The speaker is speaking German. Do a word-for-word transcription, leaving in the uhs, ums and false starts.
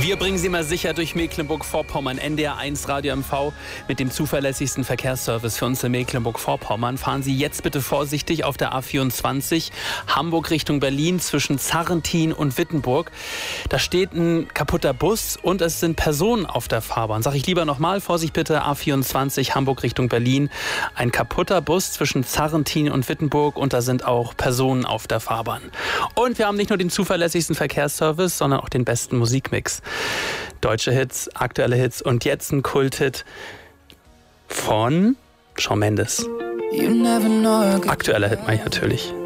Wir bringen Sie mal sicher durch Mecklenburg-Vorpommern. N D R eins Radio M V mit dem zuverlässigsten Verkehrsservice für uns in Mecklenburg-Vorpommern. Fahren Sie jetzt bitte vorsichtig auf der A vierundzwanzig Hamburg Richtung Berlin zwischen Zarrentin und Wittenburg. Da steht ein kaputter Bus und es sind Personen auf der Fahrbahn. Sag ich lieber nochmal, Vorsicht bitte, A vierundzwanzig Hamburg Richtung Berlin. Ein kaputter Bus zwischen Zarrentin und Wittenburg und da sind auch Personen auf der Fahrbahn. Und wir haben nicht nur den zuverlässigsten Verkehrsservice, sondern auch den besten Musikmix. Deutsche Hits, aktuelle Hits und jetzt ein Kulthit von Shawn Mendes. Aktueller Hit meine ich natürlich.